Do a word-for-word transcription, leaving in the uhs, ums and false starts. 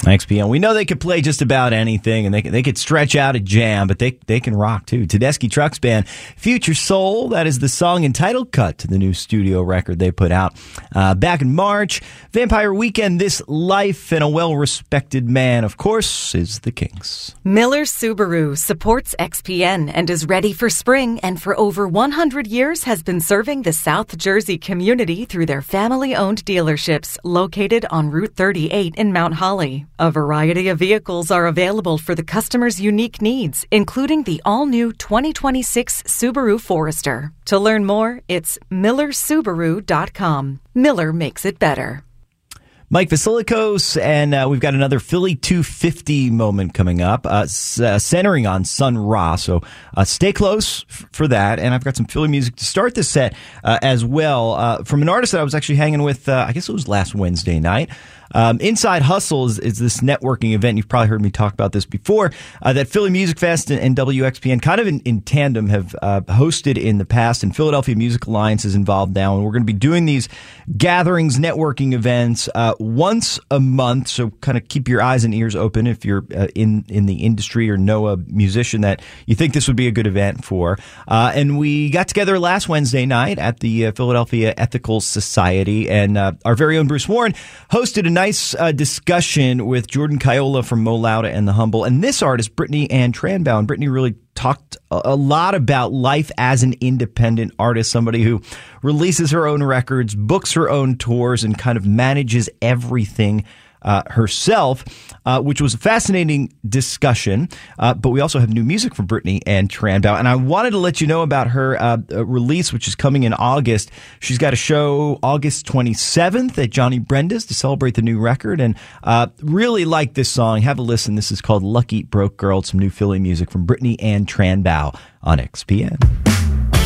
X P N. We know they could play just about anything, and they they could stretch out a jam, but they they can rock too. Tedeschi Trucks Band, Future Soul. That is the song and title cut to the new studio record they put out uh, back in March. Vampire Weekend, This Life, and a well-respected man, of course, is the Kinks. Miller Subaru supports X P N and is ready for spring, and for over one hundred years has been serving the South Jersey community through their family-owned dealerships located on Route thirty-eight in Mount Holly. A variety of vehicles are available for the customer's unique needs, including the all-new twenty twenty-six Subaru Forester. To learn more, it's miller subaru dot com. Miller makes it better. Mike Vasilikos, and uh, we've got another Philly two fifty moment coming up, uh, s- uh, centering on Sun Ra. So uh, stay close f- for that. And I've got some Philly music to start the set uh, as well, uh, from an artist that I was actually hanging with, uh, I guess it was last Wednesday night. Um, Inside Hustle is, is this networking event. You've probably heard me talk about this before, uh, that Philly Music Fest and, and W X P N kind of in, in tandem have uh, hosted in the past, and Philadelphia Music Alliance is involved now. And we're going to be doing these gatherings, networking events uh, once a month. So kind of keep your eyes and ears open if you're uh, in, in the industry or know a musician that you think this would be a good event for. Uh, and we got together last Wednesday night at the uh, Philadelphia Ethical Society, and uh, our very own Bruce Warren hosted a night Nice uh, discussion with Jordan Kaiola from Mo Lauda and The Humble, and this artist, Brittany Ann Tranbow. And Brittany really talked a, a lot about life as an independent artist, somebody who releases her own records, books her own tours, and kind of manages everything Uh, herself, uh, which was a fascinating discussion. Uh, but we also have new music from Brittany Ann Tranbow, and I wanted to let you know about her uh, release, which is coming in August. She's got a show August twenty-seventh at Johnny Brenda's to celebrate the new record, and uh, really like this song. Have a listen. This is called Lucky Broke Girl. It's some new Philly music from Brittany Ann Tranbow on X P N.